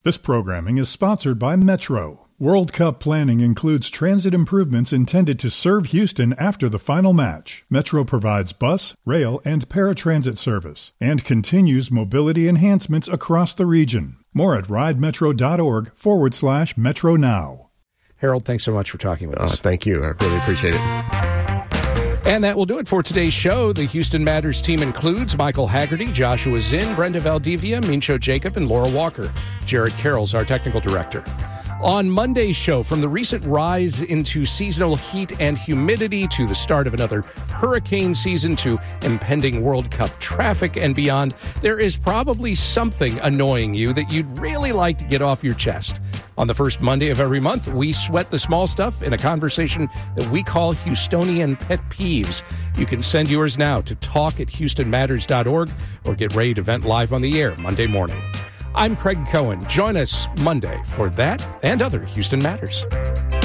This programming is sponsored by Metro. World Cup planning includes transit improvements intended to serve Houston after the final match. Metro provides bus, rail, and paratransit service and continues mobility enhancements across the region. More at ridemetro.org/Metro Now. Harold, thanks so much for talking with us. Thank you. I really appreciate it. And that will do it for today's show. The Houston Matters team includes Michael Haggerty, Joshua Zinn, Brenda Valdivia, Mincho Jacob, and Laura Walker. Jared Carroll's our technical director. On Monday's show, from the recent rise into seasonal heat and humidity to the start of another hurricane season to impending World Cup traffic and beyond, there is probably something annoying you that you'd really like to get off your chest. On the first Monday of every month, we sweat the small stuff in a conversation that we call Houstonian Pet Peeves. You can send yours now to talk@houstonmatters.org or get ready to vent live on the air Monday morning. I'm Craig Cohen. Join us Monday for that and other Houston Matters.